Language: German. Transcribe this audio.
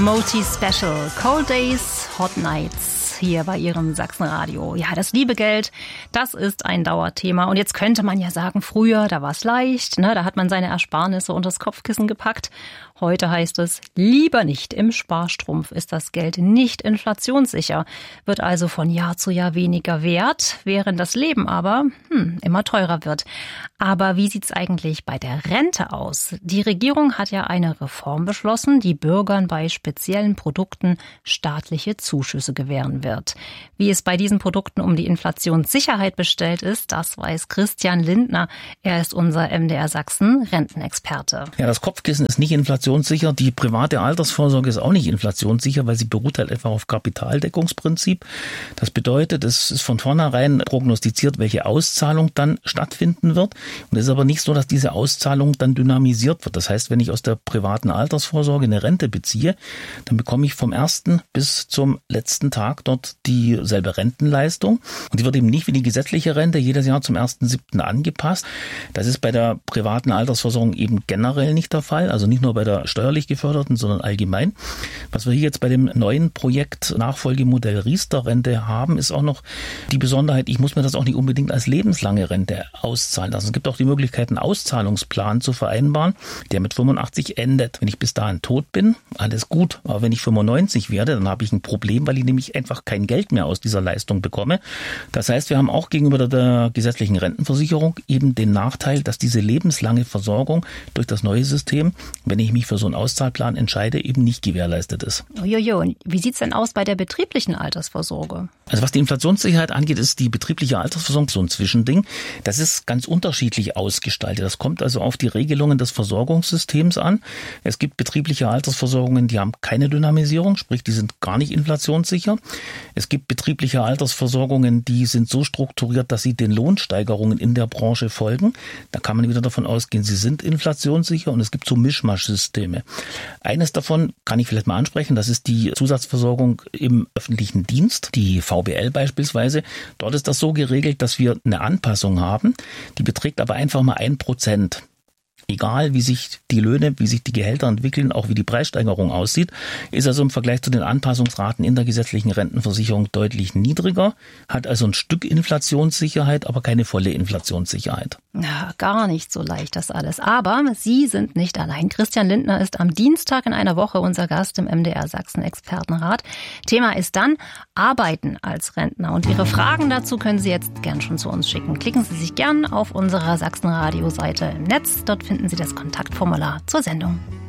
Moti Special, Cold Days, Hot Nights, hier bei Ihrem Sachsenradio. Ja, das liebe Geld, das ist ein Dauerthema. Und jetzt könnte man ja sagen, früher, da war es leicht, ne? Da hat man seine Ersparnisse unter das Kopfkissen gepackt. Heute heißt es, lieber nicht. Im Sparstrumpf ist das Geld nicht inflationssicher, wird also von Jahr zu Jahr weniger wert, während das Leben aber immer teurer wird. Aber wie sieht's eigentlich bei der Rente aus? Die Regierung hat ja eine Reform beschlossen, die Bürgern bei speziellen Produkten staatliche Zuschüsse gewähren wird. Wie es bei diesen Produkten um die Inflationssicherheit bestellt ist, das weiß Christian Lindner. Er ist unser MDR Sachsen Rentenexperte. Ja, das Kopfkissen ist nicht inflationssicher. Die private Altersvorsorge ist auch nicht inflationssicher, weil sie beruht halt einfach auf Kapitaldeckungsprinzip. Das bedeutet, es ist von vornherein prognostiziert, welche Auszahlung dann stattfinden wird. Und es ist aber nicht so, dass diese Auszahlung dann dynamisiert wird. Das heißt, wenn ich aus der privaten Altersvorsorge eine Rente beziehe, dann bekomme ich vom ersten bis zum letzten Tag dort dieselbe Rentenleistung. Und die wird eben nicht wie die gesetzliche Rente jedes Jahr zum 1.7. angepasst. Das ist bei der privaten Altersvorsorge eben generell nicht der Fall. Also nicht nur bei der steuerlich geförderten, sondern allgemein. Was wir hier jetzt bei dem neuen Projekt Nachfolgemodell Riester-Rente haben, ist auch noch die Besonderheit, ich muss mir das auch nicht unbedingt als lebenslange Rente auszahlen lassen. Es gibt auch die Möglichkeit, einen Auszahlungsplan zu vereinbaren, der mit 85 endet. Wenn ich bis dahin tot bin, alles gut. Aber wenn ich 95 werde, dann habe ich ein Problem, weil ich nämlich einfach kein Geld mehr aus dieser Leistung bekomme. Das heißt, wir haben auch gegenüber der gesetzlichen Rentenversicherung eben den Nachteil, dass diese lebenslange Versorgung durch das neue System, wenn ich mich für so einen Auszahlplan entscheide, eben nicht gewährleistet ist. Jojo, und wie sieht's denn aus bei der betrieblichen Altersvorsorge? Also was die Inflationssicherheit angeht, ist die betriebliche Altersvorsorge so ein Zwischending. Das ist ganz unterschiedlich ausgestaltet. Das kommt also auf die Regelungen des Versorgungssystems an. Es gibt betriebliche Altersversorgungen, die haben keine Dynamisierung, sprich, die sind gar nicht inflationssicher. Es gibt betriebliche Altersversorgungen, die sind so strukturiert, dass sie den Lohnsteigerungen in der Branche folgen. Da kann man wieder davon ausgehen, sie sind inflationssicher, und es gibt so Mischmasch-Systeme. Eines davon kann ich vielleicht mal ansprechen, das ist die Zusatzversorgung im öffentlichen Dienst, die VBL beispielsweise. Dort ist das so geregelt, dass wir eine Anpassung haben, die beträgt aber einfach mal 1%. Egal, wie sich die Löhne, wie sich die Gehälter entwickeln, auch wie die Preissteigerung aussieht, ist also im Vergleich zu den Anpassungsraten in der gesetzlichen Rentenversicherung deutlich niedriger, hat also ein Stück Inflationssicherheit, aber keine volle Inflationssicherheit. Ja, gar nicht so leicht das alles. Aber Sie sind nicht allein. Christian Lindner ist am Dienstag in einer Woche unser Gast im MDR Sachsen Expertenrat. Thema ist dann Arbeiten als Rentner. Und Ihre Fragen dazu können Sie jetzt gern schon zu uns schicken. Klicken Sie sich gern auf unserer Sachsenradio-Seite im Netz. Dort finden Sie das Kontaktformular zur Sendung.